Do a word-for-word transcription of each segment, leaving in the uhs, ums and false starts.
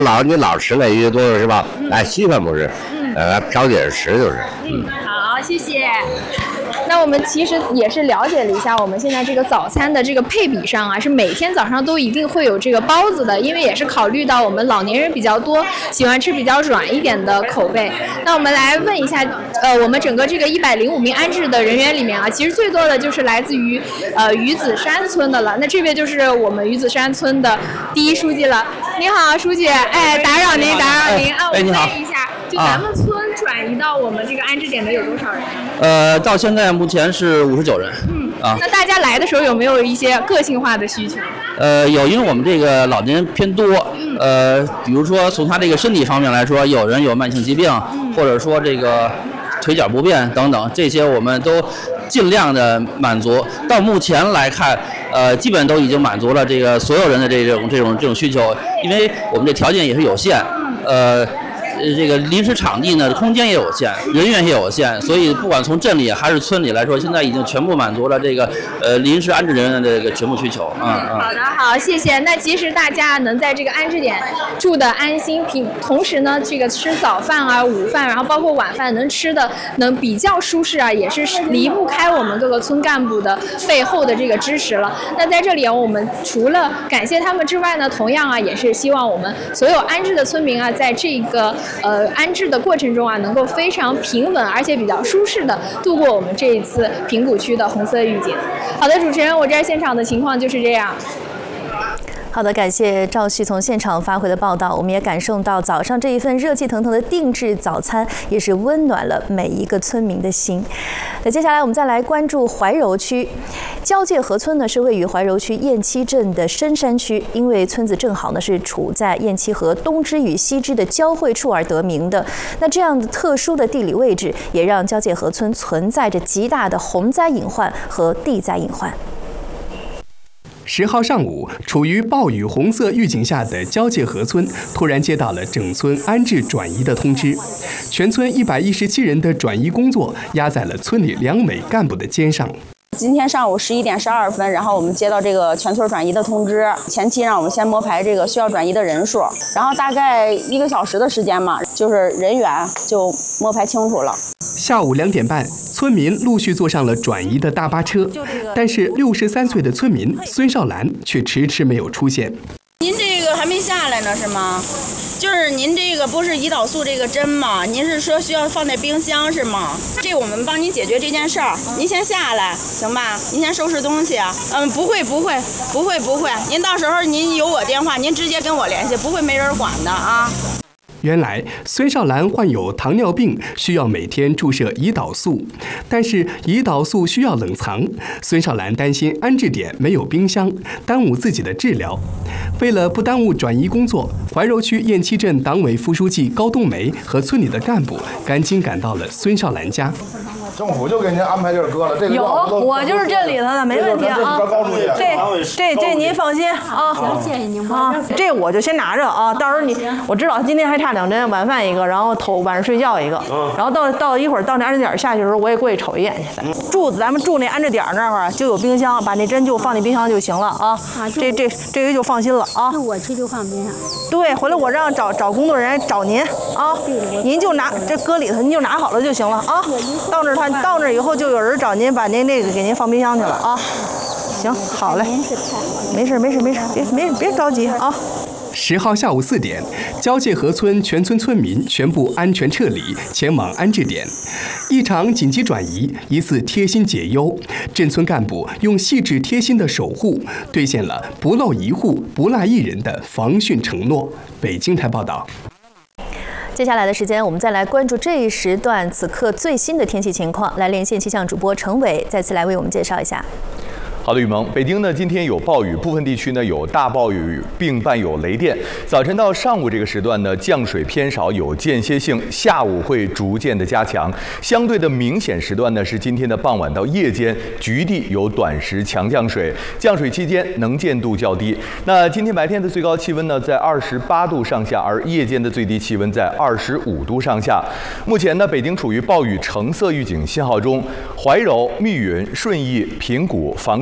老你老吃那鱼多是吧？哎，稀饭不是，呃，找点吃就是。 嗯，好，谢谢。那我们其实也是了解了一下，我们现在这个早餐的这个配比上啊，是每天早上都一定会有这个包子的，因为也是考虑到我们老年人比较多，喜欢吃比较软一点的口味。那我们来问一下，呃，我们整个这个一百零五名安置的人员里面啊，其实最多的就是来自于呃鱼子山村的了。那这边就是我们鱼子山村的第一书记了。你好，书记，哎，打扰您，打扰您啊，我问一下，就咱们村转移到我们这个安置点的有多少人？ 呃，到现在目前是五十九人。 嗯啊，那大家来的时候有没有一些个性化的需求？ 呃，有，因为我们这个老年人偏多。嗯、呃，比如说从他这个身体方面来说，有人有慢性疾病，嗯、或者说这个腿脚不便等等，这些我们都尽量的满足。到目前来看，呃，基本都已经满足了这个所有人的这种这种这种需求，因为我们这条件也是有限，呃。这个临时场地呢，空间也有限，人员也有限，所以不管从镇里还是村里来说，现在已经全部满足了这个呃临时安置人员的这个全部需求。 嗯，嗯好的，好，谢谢。那其实大家能在这个安置点住的安心，平同时呢，这个吃早饭啊、午饭，然后包括晚饭能吃的能比较舒适啊，也是离不开我们各个村干部的背后的这个支持了。那在这里啊，我们除了感谢他们之外呢，同样啊，也是希望我们所有安置的村民啊，在这个呃，安置的过程中啊，能够非常平稳而且比较舒适的度过我们这一次平谷区的红色预警。好的，主持人，我这儿现场的情况就是这样。 好的，感谢赵旭从现场发回的报道。我们也感受到早上这一份热气腾腾的定制早餐，也是温暖了每一个村民的心。那接下来我们再来关注怀柔区，交界河村呢是位于怀柔区雁栖镇的深山区，因为村子正好呢是处在雁栖河东支与西支的交汇处而得名的。那这样的特殊的地理位置，也让交界河村存在着极大的洪灾隐患和地灾隐患。 十号上午，处于暴雨红色预警下的交界河村突然接到了整村安置转移的通知，全村一百一十七人的转移工作压在了村里两委干部的肩上。 今天上午十一点十二分，然后我们接到这个全村转移的通知，前期让我们先摸排这个需要转移的人数，然后大概一个小时的时间嘛，就是人员就摸排清楚了。 下午两点半，村民陆续坐上了转移的大巴车，但是六十三岁的村民孙少兰却迟迟没有出现。 您这个还没下来呢，是吗？就是您这个不是胰岛素这个针吗？您是说需要放在冰箱是吗？这我们帮您解决这件事儿，您先下来行吧？您先收拾东西啊。嗯，不会不会不会不会，您到时候您有我电话，您直接跟我联系，不会没人管的啊。 原来孙少兰患有糖尿病，需要每天注射胰岛素，但是胰岛素需要冷藏，孙少兰担心安置点没有冰箱，耽误自己的治疗。为了不耽误转移工作，怀柔区雁栖镇党委副书记高冬梅和村里的干部赶紧赶到了孙少兰家。 政府就给您安排地儿搁了，这个有，我就是这里头的，没问题啊。这这这您放心啊。谢谢您啊，这我就先拿着啊，到时候你我知道今天还差两针，晚饭一个，然后头晚上睡觉一个，然后到到一会儿到那安置点下去的时候，我也过去瞅一眼去。住咱们住那安置点那块儿就有冰箱，把那针就放那冰箱就行了啊。这这这个就放心了啊。 那我去就放冰箱。 对，回来我让找找工作人员找您啊，您就拿这搁里头，您就拿好了就行了啊。到那儿他。到那以后就有人找您，把您那个给您放冰箱去了啊。行，好嘞，没事没事没事，别没别着急啊。 十号下午四点，交界河村全村村民全部安全撤离，前往安置点。一场紧急转移，一次贴心解忧，镇村干部用细致贴心的守护，兑现了不漏一户、不落一人的防汛承诺。北京台报道。 接下来的时间，我们再来关注这一时段此刻最新的天气情况。来连线气象主播程伟，再次来为我们介绍一下。 好的，雨萌，北京呢今天有暴雨，部分地区呢有大暴雨，并伴有雷电。早晨到上午这个时段呢，降水偏少，有间歇性；下午会逐渐的加强。相对的明显时段呢是今天的傍晚到夜间，局地有短时强降水，降水期间能见度较低。那今天白天的最高气温呢在二十八度上下，而夜间的最低气温在二十五度上下。目前呢，北京处于暴雨橙色预警信号中，怀柔、密云、顺义、平谷、房山。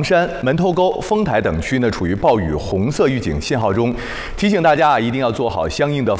山、门头沟、丰台等区呢处于暴雨红色预警信号中，提醒大家啊一定要做好相应的